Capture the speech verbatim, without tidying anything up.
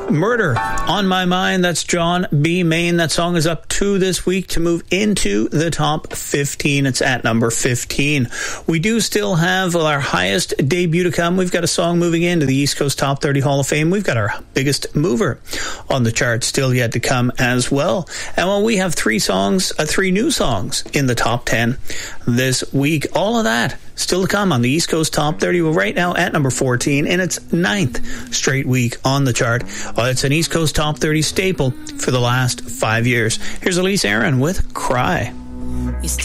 Murder on My Mind. That's John B. Main. That song is up two this week to move into the top fifteen. It's at number fifteen. We do still have our highest debut to come. We've got a song moving into the East Coast Top thirty Hall of Fame. We've got our biggest mover on the chart still yet to come as well. And while we have three songs, uh, three new songs in the top ten this week, all of that still to come on the East Coast Top thirty. Well, right now at number fourteen, in its ninth straight week on the chart. Uh, it's an East Coast Top thirty staple for the last five years. Here's Elise Aaron with Cry.